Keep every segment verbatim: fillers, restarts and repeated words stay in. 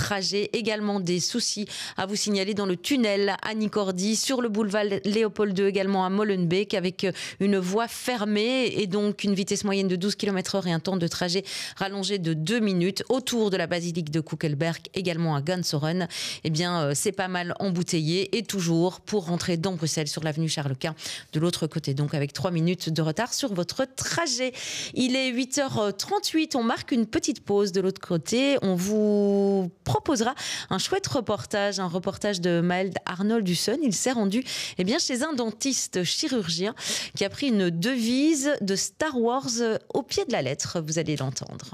trajet. Également des soucis à vous signaler dans le tunnel à Nicordi, sur le boulevard Léopold deux, également à Molenbeek, avec une voie fermée et donc une vitesse moyenne de douze kilomètres heure et un temps de trajet rallongé de deux minutes. Autour de la basilique de Kuckelberg, également à Gansoren, eh bien, c'est pas mal embouteillé et toujours pour rentrer dans Bruxelles sur l'avenue Charles Quint, de l'autre côté, donc avec trois minutes de retard sur votre trajet. Il est huit heures trente-huit, on marque une petite pause de l'autre côté. On vous proposera un chouette reportage, un reportage de Maël Arnold-Dusson. Il s'est rendu eh bien, chez un dentiste chirurgien qui a pris une devise de Star Wars au pied de la lettre. Vous allez l'entendre.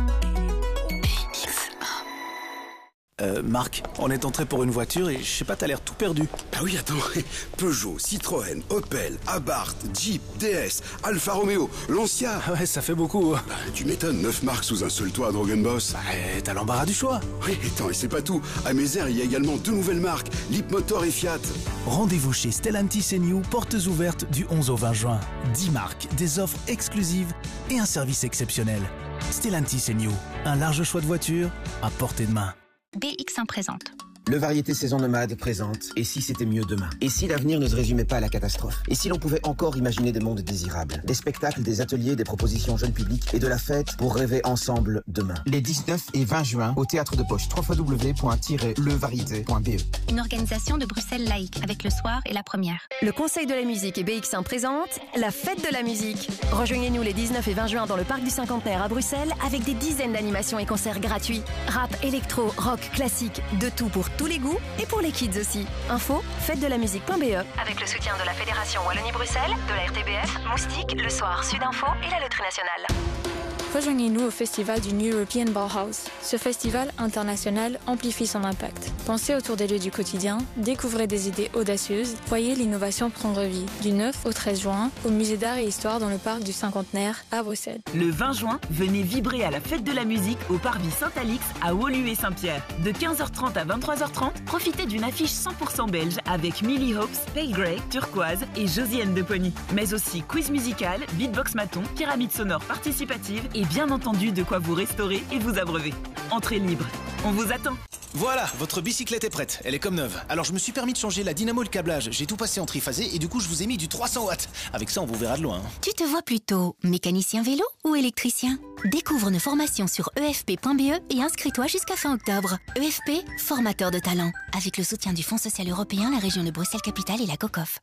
Euh, Marc, on est entré pour une voiture et je sais pas, t'as l'air tout perdu. Ah oui, attends, Peugeot, Citroën, Opel, Abarth, Jeep, D S, Alfa Romeo, Lancia. Ouais, ça fait beaucoup. Bah, tu m'étonnes, neuf marques sous un seul toit à Drogenboss. Bah, t'as l'embarras du choix. Oui, attends, et c'est pas tout. À Mézère, il y a également deux nouvelles marques, Leapmotor et Fiat. Rendez-vous chez Stellantis et New, portes ouvertes du onze au vingt juin. dix marques, des offres exclusives et un service exceptionnel. Stellantis et New, un large choix de voitures à portée de main. B X un présente. Le Variété Saison Nomade présente « Et si c'était mieux demain ?» Et si l'avenir ne se résumait pas à la catastrophe? Et si l'on pouvait encore imaginer des mondes désirables? Des spectacles, des ateliers, des propositions jeunes publics et de la fête pour rêver ensemble demain. Les dix-neuf et vingt juin au Théâtre de Poche, w w w point le variété point b e. Une organisation de Bruxelles Laïque avec le soir et la première. Le Conseil de la musique et B X un présente la fête de la musique. Rejoignez-nous les dix-neuf et vingt juin dans le parc du Cinquantenaire à Bruxelles avec des dizaines d'animations et concerts gratuits. Rap, électro, rock, classique, de tout pour tous les goûts et pour les kids aussi. Info, fête de la musique point b e. Avec le soutien de la Fédération Wallonie-Bruxelles, de la R T B F, Moustique, Le Soir, Sudinfo et la Loterie Nationale. Rejoignez-nous au festival du New European Bauhaus. Ce festival international amplifie son impact. Pensez autour des lieux du quotidien, découvrez des idées audacieuses, voyez l'innovation prendre vie. Du neuf au treize juin, au musée d'art et histoire dans le parc du Cinquantenaire à Bruxelles. Le vingt juin, venez vibrer à la fête de la musique au Parvis Saint-Alix à Woluwe et Saint-Pierre. De quinze heures trente à vingt-trois heures trente, profitez d'une affiche cent pour cent belge avec Millie Hopes, Pale Grey, Turquoise et Josiane de Pony. Mais aussi quiz musical, beatbox maton, pyramide sonore participative et bien entendu de quoi vous restaurer et vous abreuver. Entrée libre. On vous attend. Voilà, votre bicyclette est prête. Elle est comme neuve. Alors je me suis permis de changer la dynamo et le câblage. J'ai tout passé en triphasé et du coup je vous ai mis du trois cents watts. Avec ça on vous verra de loin. Tu te vois plutôt mécanicien vélo ou électricien? Découvre nos formations sur e f p point b e et inscris-toi jusqu'à fin octobre. E F P, formateur de talent. Avec le soutien du Fonds social européen, la région de Bruxelles-Capitale et la COCOF.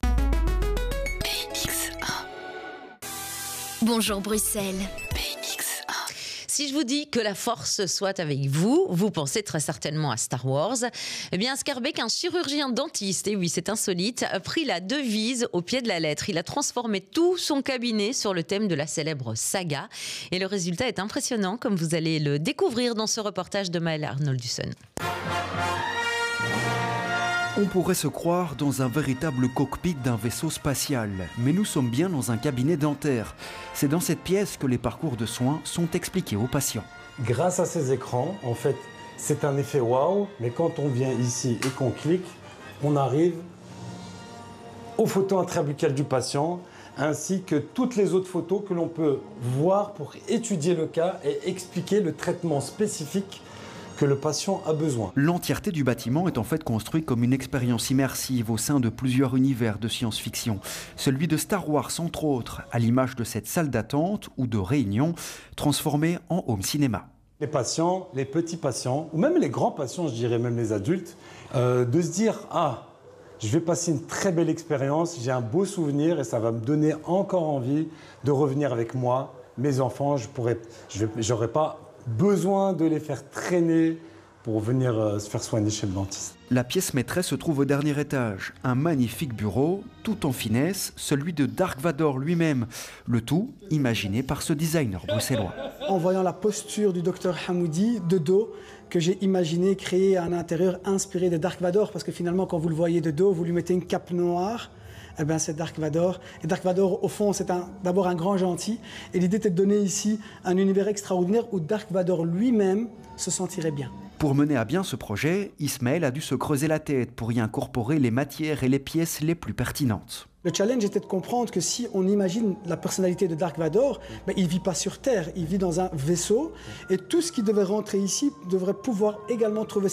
B X un. Bonjour Bruxelles. B X un. Si je vous dis que la force soit avec vous, vous pensez très certainement à Star Wars. Eh bien, Scarbeck, un chirurgien dentiste, et oui, c'est insolite, a pris la devise au pied de la lettre. Il a transformé tout son cabinet sur le thème de la célèbre saga. Et le résultat est impressionnant, comme vous allez le découvrir dans ce reportage de Maël Arnold-Dusson. On pourrait se croire dans un véritable cockpit d'un vaisseau spatial, mais nous sommes bien dans un cabinet dentaire. C'est dans cette pièce que les parcours de soins sont expliqués aux patients. Grâce à ces écrans, en fait, c'est un effet waouh, mais quand on vient ici et qu'on clique, on arrive aux photos intrabuccales du patient, ainsi que toutes les autres photos que l'on peut voir pour étudier le cas et expliquer le traitement spécifique que le patient a besoin. L'entièreté du bâtiment est en fait construite comme une expérience immersive au sein de plusieurs univers de science-fiction. Celui de Star Wars entre autres, à l'image de cette salle d'attente ou de réunion transformée en home cinéma. Les patients, les petits patients, ou même les grands patients, je dirais même les adultes, euh, de se dire « Ah, je vais passer une très belle expérience, j'ai un beau souvenir et ça va me donner encore envie de revenir avec moi, mes enfants, je pourrais, je n'aurais pas besoin de les faire traîner pour venir euh, se faire soigner chez le dentiste. » La pièce maîtresse se trouve au dernier étage. Un magnifique bureau, tout en finesse, celui de Dark Vador lui-même. Le tout imaginé par ce designer bruxellois. En voyant la posture du docteur Hamoudi de dos, que j'ai imaginé créer un intérieur inspiré de Dark Vador, parce que finalement, quand vous le voyez de dos, vous lui mettez une cape noire. Eh ben, c'est Dark Vador. Et Dark Vador, au fond, c'est d'abord un grand gentil. Et l'idée était de donner ici un univers extraordinaire où Dark Vador lui-même se sentirait bien. Pour mener à bien ce projet, Ismaël a dû se creuser la tête pour y incorporer les matières et les pièces les plus pertinentes. Le challenge était de comprendre que si on imagine la personnalité de Dark Vador, ben, il ne vit pas sur Terre, il vit dans un vaisseau. Et tout ce qui devait rentrer ici devrait pouvoir également trouver